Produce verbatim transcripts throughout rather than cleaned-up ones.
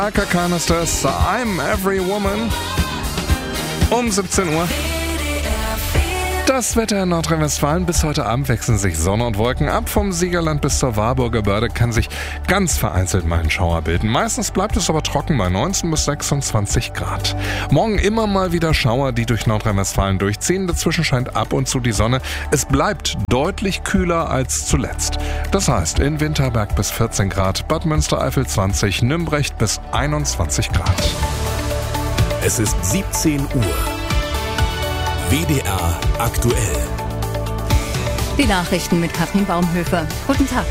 Chaka Khan ist das, I'm Every Woman. Um siebzehn Uhr. Das Wetter in Nordrhein-Westfalen. Bis heute Abend wechseln sich Sonne und Wolken ab. Vom Siegerland bis zur Warburger Börde kann sich ganz vereinzelt mal ein Schauer bilden. Meistens bleibt es aber trocken bei neunzehn bis sechsundzwanzig Grad. Morgen immer mal wieder Schauer, die durch Nordrhein-Westfalen durchziehen. Dazwischen scheint ab und zu die Sonne. Es bleibt deutlich kühler als zuletzt. Das heißt, in Winterberg bis vierzehn Grad, Bad Münstereifel zwanzig, Nümbrecht bis einundzwanzig Grad. Es ist siebzehn Uhr. W D R aktuell. Die Nachrichten mit Katrin Baumhöfer. Guten Tag.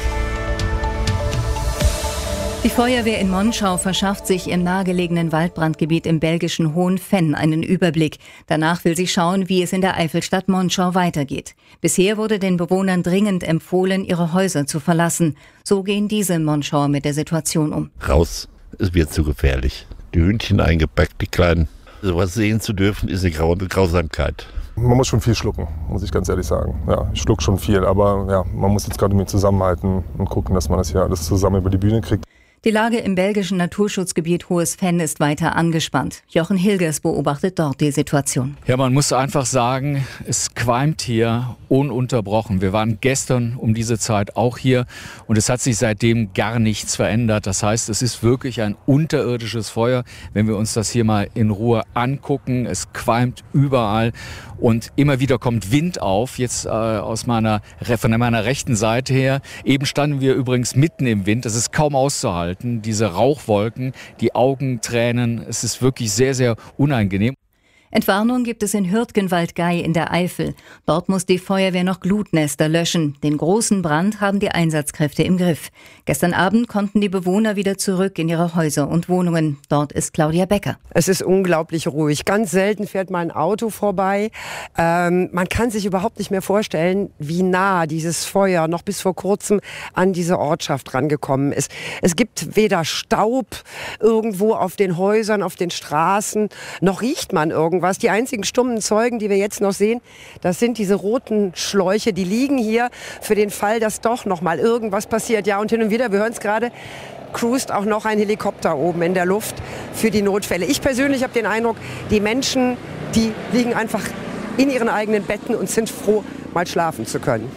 Die Feuerwehr in Monschau verschafft sich im nahegelegenen Waldbrandgebiet im belgischen Hohenfenn einen Überblick. Danach will sie schauen, wie es in der Eifelstadt Monschau weitergeht. Bisher wurde den Bewohnern dringend empfohlen, ihre Häuser zu verlassen. So gehen diese Monschauer mit der Situation um. Raus, es wird zu gefährlich. Die Hündchen eingepackt, die Kleinen. Sowas sehen zu dürfen, ist eine Grau- Grausamkeit. Man muss schon viel schlucken, muss ich ganz ehrlich sagen. Ja, ich schluck schon viel, aber ja, man muss jetzt gerade mit zusammenhalten und gucken, dass man das hier alles zusammen über die Bühne kriegt. Die Lage im belgischen Naturschutzgebiet Hohes Fenn ist weiter angespannt. Jochen Hilgers beobachtet dort die Situation. Ja, man muss einfach sagen, es qualmt hier ununterbrochen. Wir waren gestern um diese Zeit auch hier und es hat sich seitdem gar nichts verändert. Das heißt, es ist wirklich ein unterirdisches Feuer, wenn wir uns das hier mal in Ruhe angucken. Es qualmt überall und immer wieder kommt Wind auf, jetzt äh, aus meiner, von meiner rechten Seite her. Eben standen wir übrigens mitten im Wind, das ist kaum auszuhalten. Diese Rauchwolken, die Augentränen, es ist wirklich sehr, sehr unangenehm. Entwarnung gibt es in Hürtgenwald-Gey in der Eifel. Dort muss die Feuerwehr noch Glutnester löschen. Den großen Brand haben die Einsatzkräfte im Griff. Gestern Abend konnten die Bewohner wieder zurück in ihre Häuser und Wohnungen. Dort ist Claudia Becker. Es ist unglaublich ruhig. Ganz selten fährt mal ein Auto vorbei. Ähm, man kann sich überhaupt nicht mehr vorstellen, wie nah dieses Feuer noch bis vor kurzem an diese Ortschaft rangekommen ist. Es gibt weder Staub irgendwo auf den Häusern, auf den Straßen, noch riecht man irgendwas. Was die einzigen stummen Zeugen, die wir jetzt noch sehen, das sind diese roten Schläuche, die liegen hier für den Fall, dass doch noch mal irgendwas passiert. Ja, und hin und wieder, wir hören es gerade, cruist auch noch ein Helikopter oben in der Luft für die Notfälle. Ich persönlich habe den Eindruck, die Menschen, die liegen einfach in ihren eigenen Betten und sind froh, mal schlafen zu können.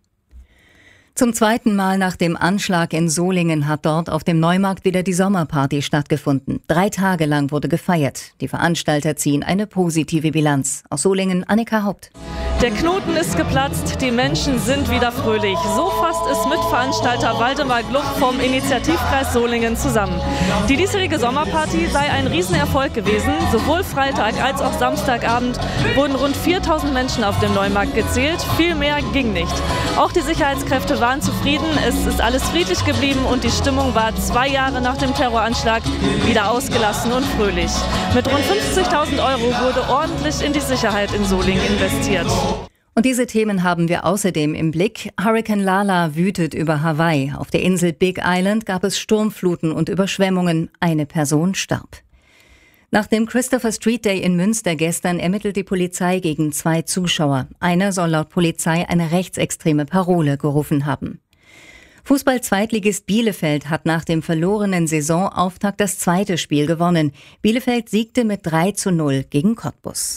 Zum zweiten Mal nach dem Anschlag in Solingen hat dort auf dem Neumarkt wieder die Sommerparty stattgefunden. Drei Tage lang wurde gefeiert. Die Veranstalter ziehen eine positive Bilanz. Aus Solingen, Annika Haupt. Der Knoten ist geplatzt, die Menschen sind wieder fröhlich. So fasst es Mitveranstalter Waldemar Gluck vom Initiativkreis Solingen zusammen. Die diesjährige Sommerparty sei ein Riesenerfolg gewesen. Sowohl Freitag als auch Samstagabend wurden rund viertausend Menschen auf dem Neumarkt gezählt. Viel mehr ging nicht. Auch die Sicherheitskräfte waren zufrieden. Es ist alles friedlich geblieben und die Stimmung war zwei Jahre nach dem Terroranschlag wieder ausgelassen und fröhlich. Mit rund fünfzigtausend Euro wurde ordentlich in die Sicherheit in Solingen investiert. Und diese Themen haben wir außerdem im Blick. Hurrikan Lala wütet über Hawaii. Auf der Insel Big Island gab es Sturmfluten und Überschwemmungen. Eine Person starb. Nach dem Christopher Street Day in Münster gestern ermittelt die Polizei gegen zwei Zuschauer. Einer soll laut Polizei eine rechtsextreme Parole gerufen haben. Fußball-Zweitligist Bielefeld hat nach dem verlorenen Saisonauftakt das zweite Spiel gewonnen. Bielefeld siegte mit drei zu null gegen Cottbus.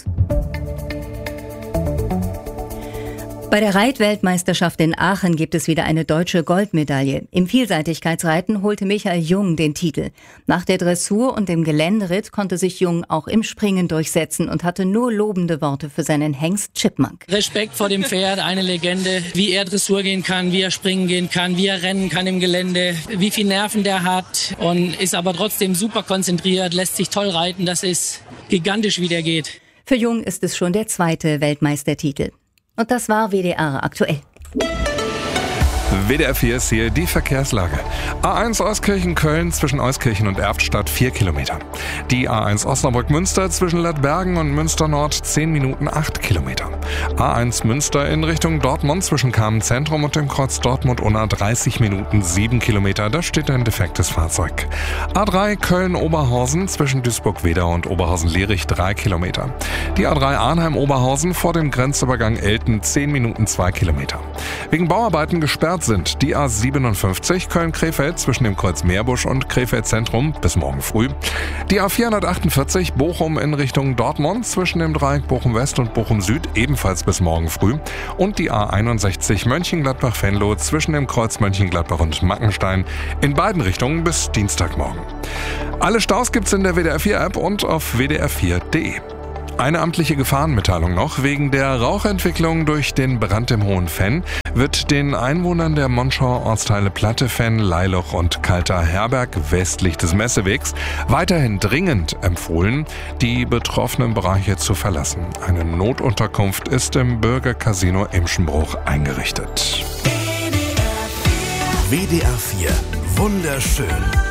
Bei der Reitweltmeisterschaft in Aachen gibt es wieder eine deutsche Goldmedaille. Im Vielseitigkeitsreiten holte Michael Jung den Titel. Nach der Dressur und dem Geländeritt konnte sich Jung auch im Springen durchsetzen und hatte nur lobende Worte für seinen Hengst Chipmunk. Respekt vor dem Pferd, eine Legende. Wie er Dressur gehen kann, wie er springen gehen kann, wie er rennen kann im Gelände, wie viel Nerven der hat und ist aber trotzdem super konzentriert, lässt sich toll reiten. Das ist gigantisch, wie der geht. Für Jung ist es schon der zweite Weltmeistertitel. Und das war W D R aktuell. W D R vier ist hier die Verkehrslage. A eins Euskirchen-Köln zwischen Euskirchen und Erftstadt vier Kilometer. Die A eins Osnabrück-Münster zwischen Ledbergen und Münster-Nord zehn Minuten acht Kilometer. A eins Münster in Richtung Dortmund zwischen Kamen-Zentrum und dem Kreuz Dortmund-Unna dreißig Minuten sieben Kilometer. Da steht ein defektes Fahrzeug. A drei Köln-Oberhausen zwischen Duisburg-Wedau und Oberhausen-Lierich drei Kilometer. Die A drei Arnheim-Oberhausen vor dem Grenzübergang Elten zehn Minuten zwei Kilometer. Wegen Bauarbeiten gesperrt sind die A siebenundfünfzig Köln-Krefeld zwischen dem Kreuz Meerbusch und Krefeld Zentrum bis morgen früh. Die A vierhundertachtundvierzig Bochum in Richtung Dortmund zwischen dem Dreieck Bochum West und Bochum Süd ebenfalls bis morgen früh. Und die A einundsechzig Mönchengladbach-Venlo zwischen dem Kreuz Mönchengladbach und Mackenstein in beiden Richtungen bis Dienstagmorgen. Alle Staus gibt's in der W D R vier App und auf w d r vier punkt d e. Eine amtliche Gefahrenmitteilung noch. Wegen der Rauchentwicklung durch den Brand im Hohen Venn wird den Einwohnern der Monschauer Ortsteile Platte, Venn, Leiloch und Kalter Herberg westlich des Messewegs weiterhin dringend empfohlen, die betroffenen Bereiche zu verlassen. Eine Notunterkunft ist im Bürgercasino Imschenbruch eingerichtet. W D R vier. Wunderschön.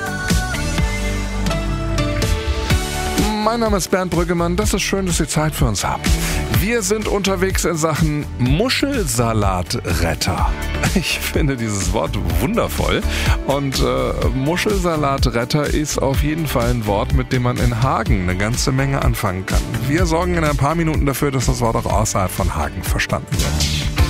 Mein Name ist Bernd Brüggemann. Das ist schön, dass ihr Zeit für uns habt. Wir sind unterwegs in Sachen Muschelsalatretter. Ich finde dieses Wort wundervoll. Und äh, Muschelsalatretter ist auf jeden Fall ein Wort, mit dem man in Hagen eine ganze Menge anfangen kann. Wir sorgen in ein paar Minuten dafür, dass das Wort auch außerhalb von Hagen verstanden wird.